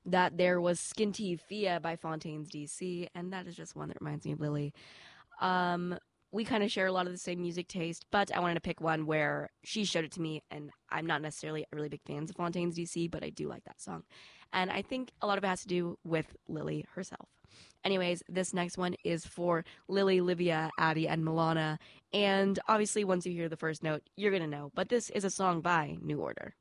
that there was Skinty Fia by Fontaines DC, and that is just one that reminds me of Lily. Um, we kind of share a lot of the same music taste, but I wanted to pick one where she showed it to me, and I'm not necessarily a really big fan of Fontaines DC, but I do like that song. And I think a lot of it has to do with Lily herself. Anyways, this next one is for Lily, Livia, Addie, and Milana. And obviously, once you hear the first note, you're going to know. But this is a song by New Order.